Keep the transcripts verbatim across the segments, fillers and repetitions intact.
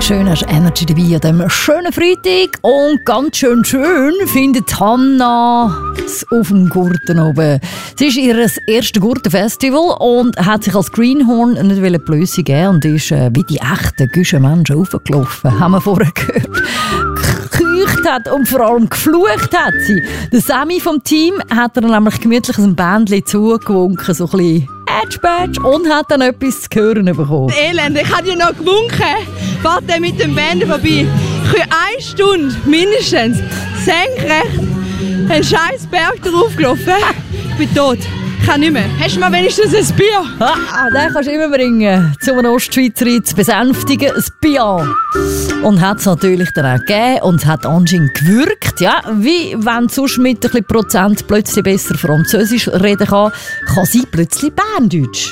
schön hast Energy dabei an diesem schönen Freitag. Und ganz schön schön findet Hanna auf dem Gurten oben. Es ist ihr erstes Gurtenfestival und hat sich als Greenhorn nicht Blöße geben und ist äh, wie die echten Güschen Menschen raufgelaufen. Haben wir vorher gehört. Gekeucht hat und vor allem geflucht hat sie. Der Sammy vom Team hat ihr nämlich gemütlich ein Bändchen zugewunken, so ein bisschen Edge-Badge, und hat dann etwas zu hören bekommen. Elend, ich habe ja noch gewunken. Fahrt der mit dem Bänder vorbei. Ich bin eine Stunde mindestens senkrecht einen scheiß Berg drauf gelaufen. Ich bin tot. Ich kann nicht mehr. Hast du mal wenigstens ein Bier? Ah, den kannst du immer bringen, um einen Ostschweizer zu besänftigen. Ein Bier. Und hat es natürlich dann auch gegeben und hat anscheinend gewirkt. Ja, wie wenn sonst mit ein bisschen Prozent plötzlich besser Französisch reden kann, kann sie plötzlich Berndeutsch.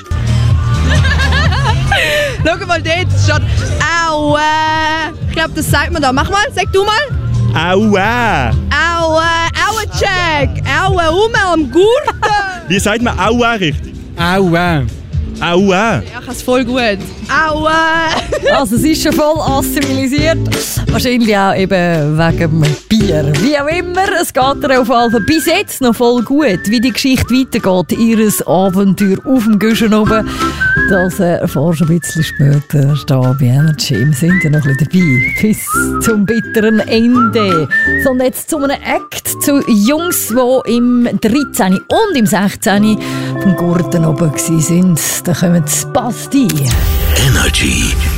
Schau mal dort, es steht Aua. Ich glaube, das sagt man da. Mach mal, sag du mal. Aua. Aua, Aua-Check. Aua, um am Gurten. Wie sagt man Aua richtig? Aua. Aua. Ja, ich kann es voll gut. Aua. Also es ist schon voll assimilisiert. Wahrscheinlich auch eben wegen dem Bier. Wie auch immer, es geht ihr auf jeden Fall bis jetzt noch voll gut. Wie die Geschichte weitergeht, ihres Abenteuer auf dem Güschen oben, das erfahrst du ein bisschen später hier bei Energy. Wir sind ja noch ein bisschen dabei. Bis zum bitteren Ende. So, und jetzt zu einem Act zu Jungs, die im dreizehn und im sechzehn vom Gurten oben waren. Da kommen Basti. Energy